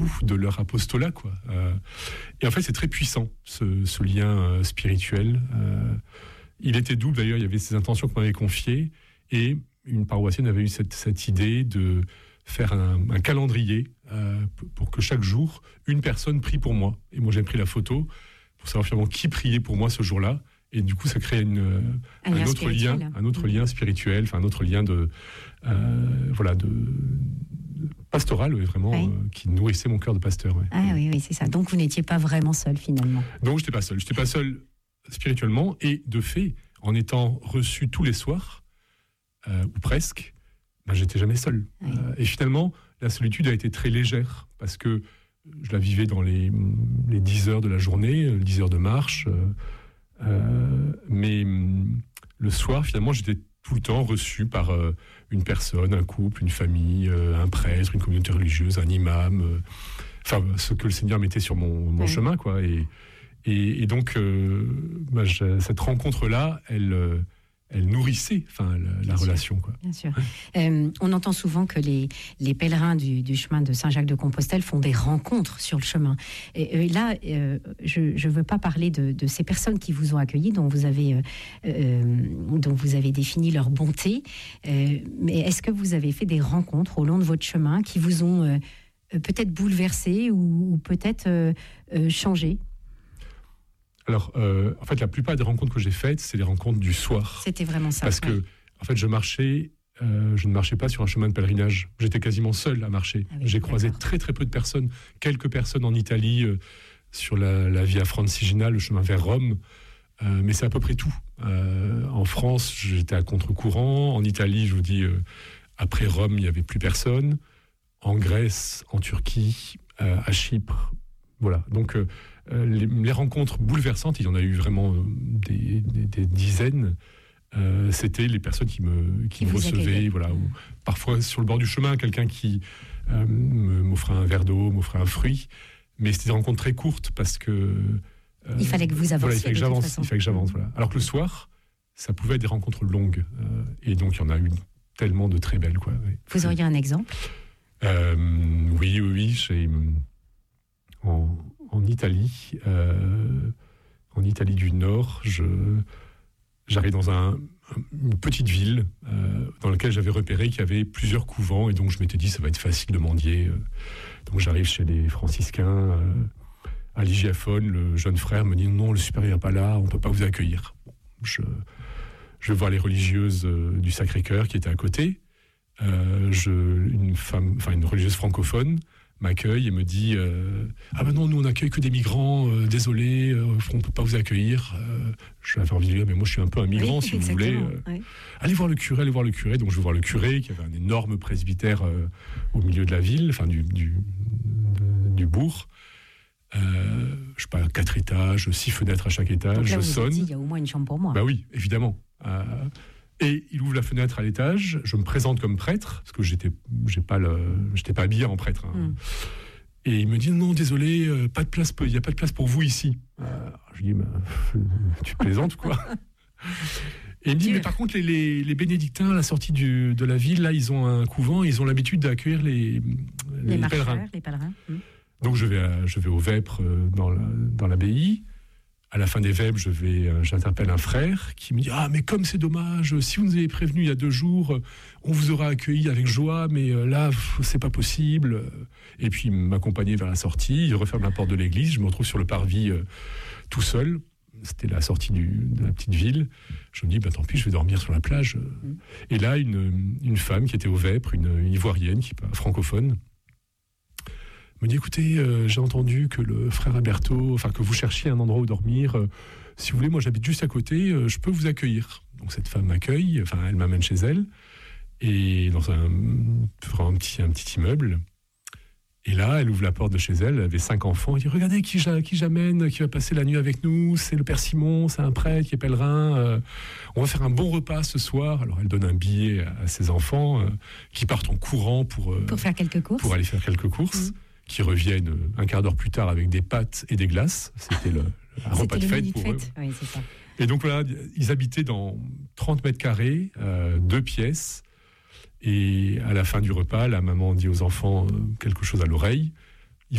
de leur apostolat, quoi. Et en fait, c'est très puissant, ce lien spirituel. Il était double, d'ailleurs, il y avait ces intentions qu'on m'avait confiées, et une paroissienne avait eu cette idée de faire un calendrier pour que chaque jour, une personne prie pour moi. Et moi, j'ai pris la photo pour savoir finalement qui priait pour moi ce jour-là. Et du coup, ça crée un autre lien spirituel, enfin un autre lien de pastoral, vraiment, qui nourrissait mon cœur de pasteur. Ouais. Ah oui, c'est ça. Donc, vous n'étiez pas vraiment seul, finalement. Donc, je n'étais pas seul. Je n'étais pas seul spirituellement. Et de fait, en étant reçu tous les soirs, ou presque, j'étais jamais seul. Oui. Et finalement, la solitude a été très légère, parce que je la vivais dans les 10 heures de la journée, 10 heures de marche. Mais le soir, finalement, j'étais tout le temps reçu par une personne, un couple, une famille, un prêtre, une communauté religieuse, un imam, enfin ce que le Seigneur mettait sur mon chemin, quoi. Et donc cette rencontre-là, elle nourrissait, la relation, quoi. Bien sûr. On entend souvent que les pèlerins du chemin de Saint-Jacques-de-Compostelle font des rencontres sur le chemin. Et là, je ne veux pas parler de ces personnes qui vous ont accueilli, dont vous avez défini leur bonté. Mais est-ce que vous avez fait des rencontres au long de votre chemin qui vous ont peut-être bouleversé ou peut-être changé ? Alors, en fait, la plupart des rencontres que j'ai faites, c'est les rencontres du soir. C'était vraiment ça. Parce que, en fait, je ne marchais pas sur un chemin de pèlerinage. J'étais quasiment seul à marcher. Ah oui, j'ai croisé très, très peu de personnes. Quelques personnes en Italie, sur la Via Francigena, le chemin vers Rome. Mais c'est à peu près tout. En France, j'étais à contre-courant. En Italie, je vous dis, après Rome, il n'y avait plus personne. En Grèce, en Turquie, à Chypre. Voilà. Donc, les rencontres bouleversantes, il y en a eu vraiment des dizaines. C'était les personnes qui me recevaient, voilà, ou parfois sur le bord du chemin, quelqu'un qui m'offrait un verre d'eau, m'offrait un fruit. Mais c'était des rencontres très courtes parce que il fallait que vous avanciez. Voilà, il fallait que j'avance. Voilà. Alors que le soir, ça pouvait être des rencontres longues, et donc il y en a eu tellement de très belles, quoi. Ouais. Vous auriez un exemple ? Oui. En Italie, du Nord, j'arrive dans une petite ville dans laquelle j'avais repéré qu'il y avait plusieurs couvents, et donc je m'étais dit ça va être facile de mendier. Donc j'arrive chez les franciscains, à l'Hygiaphone, le jeune frère me dit non, le supérieur n'est pas là, on ne peut pas vous accueillir. Je vais voir les religieuses du Sacré-Cœur qui étaient à côté. Une religieuse francophone m'accueille et me dit ah ben non, nous on n'accueille que des migrants, désolé, on ne peut pas vous accueillir. J'avais envie de dire mais moi je suis un peu un migrant, si vous voulez. Oui. Allez voir le curé. Donc je vais voir le curé qui avait un énorme presbytère au milieu de la ville, enfin du bourg. Je sais pas, 4 étages, 6 fenêtres à chaque étage. Donc là, je sonne. Il y a au moins une chambre pour moi. Bah oui, évidemment. Et il ouvre la fenêtre à l'étage. Je me présente comme prêtre parce que j'étais pas habillé en prêtre. Hein. Et il me dit non, désolé, pas de place. Il y a pas de place pour vous ici. Je dis tu plaisantes quoi. Et il me dit mais par contre les bénédictins à la sortie de la ville là, ils ont un couvent, ils ont l'habitude d'accueillir les pèlerins. Les pèlerins. Donc je vais aux vêpres dans l'abbaye. À la fin des vêpres, j'interpelle un frère qui me dit ah mais comme c'est dommage, si vous nous avez prévenu il y a 2 jours, on vous aura accueilli avec joie, mais là c'est pas possible. Et puis il m'accompagnait vers la sortie, il referme la porte de l'église, je me retrouve sur le parvis tout seul. C'était la sortie de la petite ville. Je me dis tant pis, je vais dormir sur la plage. Et là une femme qui était aux vêpres, une ivoirienne francophone, me dit écoutez, j'ai entendu que le frère Alberto, que vous cherchiez un endroit où dormir. Si vous voulez, moi j'habite juste à côté, je peux vous accueillir. Donc cette femme m'accueille, elle m'amène chez elle, et dans un petit immeuble. Et là, elle ouvre la porte de chez elle, elle avait 5 enfants, elle dit regardez qui j'amène, qui va passer la nuit avec nous, c'est le père Simon, c'est un prêtre qui est pèlerin, on va faire un bon repas ce soir. Alors elle donne un billet à ses enfants qui partent en courant pour faire quelques courses. Pour aller faire quelques courses. Qui reviennent un quart d'heure plus tard avec des pâtes et des glaces. C'était un repas de fête pour eux. Oui, c'est ça. Et donc voilà, ils habitaient dans 30 mètres carrés, 2 pièces. Et à la fin du repas, la maman dit aux enfants quelque chose à l'oreille.